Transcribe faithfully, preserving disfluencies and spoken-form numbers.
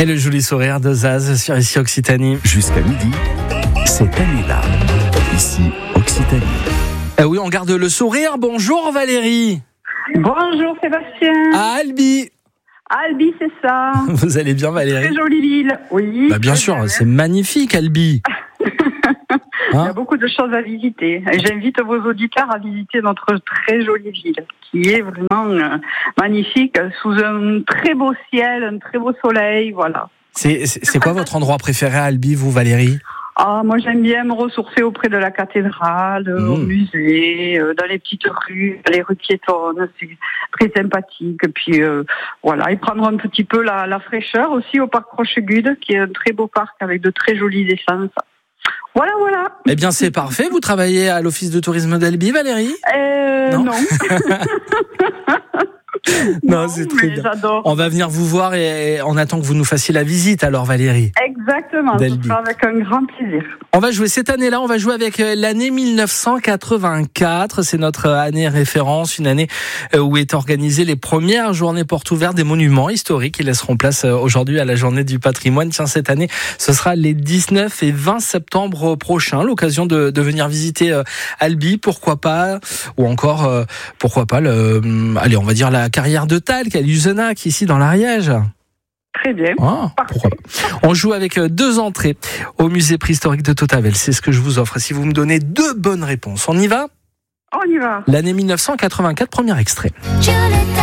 Et le joli sourire de Zaz sur ici Occitanie. Jusqu'à midi, cette année-là, ici Occitanie. Eh oui, on garde le sourire. Bonjour Valérie. Bonjour Sébastien. À Albi. Albi, c'est ça. Vous allez bien Valérie? Très jolie ville, oui. Bah, bien sûr, bien. c'est magnifique Albi. Il y a beaucoup de choses à visiter. Et j'invite vos auditeurs à visiter notre très jolie ville, qui est vraiment euh, magnifique, sous un très beau ciel, un très beau soleil, voilà. C'est, c'est, c'est quoi votre endroit préféré à Albi, vous Valérie? Ah, moi j'aime bien me ressourcer auprès de la cathédrale, mmh. au musée, euh, dans les petites rues, les rues piétonnes, c'est très sympathique. Puis euh, voilà, et prendre un petit peu la, la fraîcheur aussi au parc Rochegude, qui est un très beau parc avec de très jolies essences. Voilà, voilà. Eh bien, c'est parfait. Vous travaillez à l'Office de tourisme d'Albi, Valérie? Euh, non. Non, non, non, c'est très bien. J'adore. On va venir vous voir et on attend que vous nous fassiez la visite, alors, Valérie. Exactement. Ce sera avec un grand plaisir. On va jouer cette année-là. On va jouer avec l'année mille neuf cent quatre-vingt-quatre. C'est notre année référence, une année où est organisée les premières journées portes ouvertes des monuments historiques qui laisseront place aujourd'hui à la journée du patrimoine. Tiens, cette année, ce sera les dix-neuf et vingt septembre prochains. L'occasion de, de venir visiter Albi, pourquoi pas, ou encore, euh, pourquoi pas, le, allez, on va dire la carrière de Talc à Luzenac, ici dans l'Ariège. Très bien. Ah, pourquoi pas. On joue avec deux entrées au musée préhistorique de Tautavel. C'est ce que je vous offre. Si vous me donnez deux bonnes réponses, on y va ? On y va. L'année mille neuf cent quatre-vingt-quatre, premier extrait.